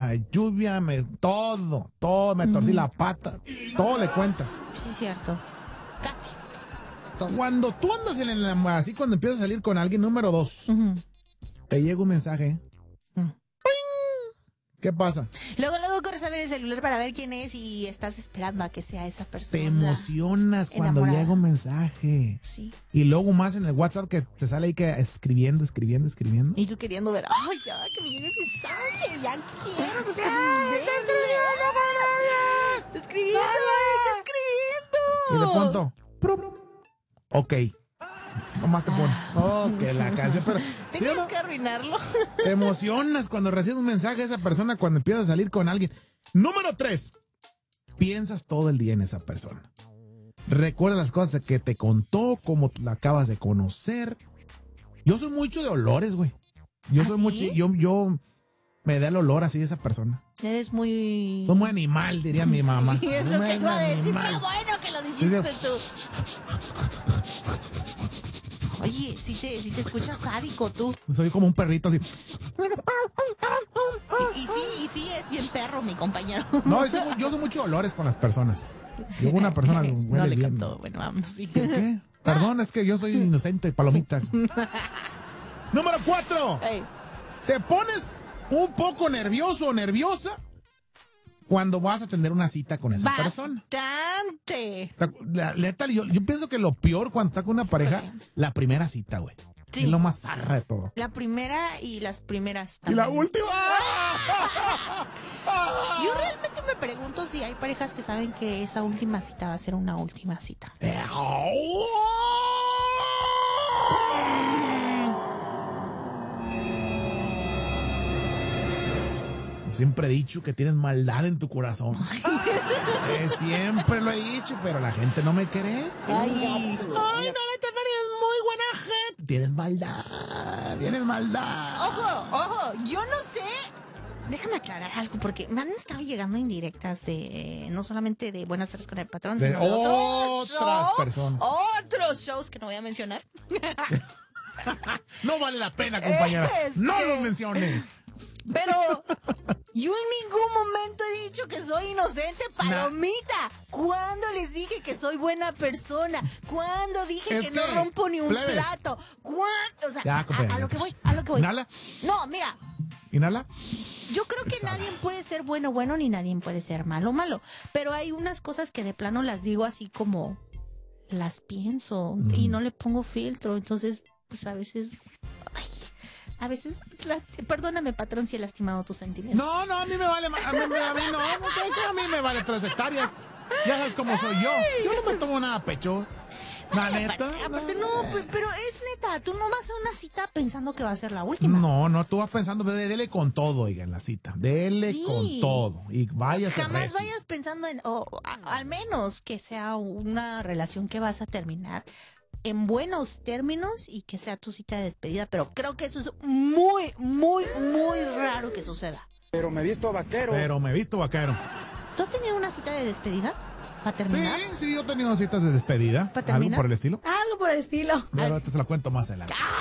lluvia, todo, me torcí la pata, todo le cuentas. Sí, cierto. Casi. Cuando tú andas en el amor, así cuando empiezas a salir con alguien, número 2, te llega un mensaje. ¿Qué pasa? Luego corres a ver el celular para ver quién es y estás esperando a que sea esa persona. Te emocionas cuando enamorada. llega un mensaje. Sí. Y luego más en el WhatsApp que te sale ahí que escribiendo. Y tú queriendo ver, ay, ya, que me llegue el mensaje, ya quiero. Está escribiendo. Y de pronto, ok. Nomás te pone. Ok, la canción, pero. Tenías ¿sí o no? que arruinarlo. Te emocionas cuando recibes un mensaje de esa persona cuando empiezas a salir con alguien. Número 3. Piensas todo el día en esa persona. Recuerdas las cosas que te contó, cómo la acabas de conocer. Yo soy mucho de olores, güey. Yo soy ¿sí? mucho. Yo me da el olor así de esa persona. Eres muy... Soy muy animal, diría mi mamá. Sí, eso Muy que iba a decir. animal. Qué bueno que lo dijiste tú. Oye, si te escuchas sádico tú. Soy como un perrito así. Y sí, es bien perro mi compañero. No, yo soy mucho de olores con las personas. Yo una persona huele no le bien. captó. Bueno, vámonos. Sí. ¿Qué? Perdón, es que yo soy inocente, palomita. Número 4. Hey. Te pones un poco nervioso o nerviosa cuando vas a tener una cita con esa persona. Bastante. Neta, yo pienso que lo peor cuando estás con una pareja, la primera cita, güey. Sí. Es lo más zarra de todo. La primera y las primeras Y también. la última. Yo realmente me pregunto si hay parejas que saben que esa última cita va a ser una última cita. Siempre he dicho que tienes maldad en tu corazón. Siempre lo he dicho, pero la gente no me cree. Ay, no, Stephanie, es muy buena gente. Tienes maldad. Ojo, yo no sé. Déjame aclarar algo, porque me han estado llegando indirectas de no solamente de Buenas tardes con el patrón, De sino de otras personas. Otros shows que no voy a mencionar. No vale la pena, compañera. No los mencione. Pero yo en ningún momento he dicho que soy inocente, palomita. ¿Cuándo les dije que soy buena persona? ¿Cuándo dije que no rompo ni un plato? O sea, ya, a lo que voy. Inhala. No, mira. Inhala. Yo creo que nadie puede ser bueno ni nadie puede ser malo. Pero hay unas cosas que de plano las digo así como las pienso y no le pongo filtro. Entonces, pues a veces... perdóname, patrón, si he lastimado tus sentimientos. No, a mí me vale, a mí me vale 3 hectáreas. Ya sabes cómo soy yo. Yo no me tomo nada a pecho. La neta. Aparte, no, pero es neta, tú no vas a una cita pensando que va a ser la última. No, tú vas pensando, dele con todo, oiga, en la cita. Dele con todo. Y vayas jamás vayas pensando en, al menos que sea una relación que vas a terminar en buenos términos y que sea tu cita de despedida, pero creo que eso es muy, muy, muy raro que suceda. Pero me he visto vaquero. ¿Tú has tenido una cita de despedida para terminar? Sí, yo he tenido citas de despedida. ¿Para terminar? ¿Algo por el estilo? Algo por el estilo. Pero ahorita se la cuento más adelante.